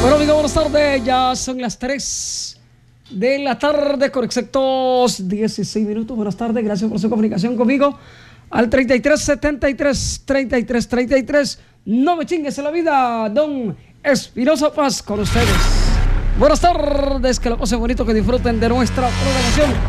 Bueno, amigos, buenas tardes. Ya son las 3 de la tarde con exactos 16 minutos. Buenas tardes, gracias por su comunicación conmigo al 3373-3333. No me chingues en la vida, don Espinosa Paz con ustedes. Buenas tardes, que lo pasen bonito, que disfruten de nuestra programación.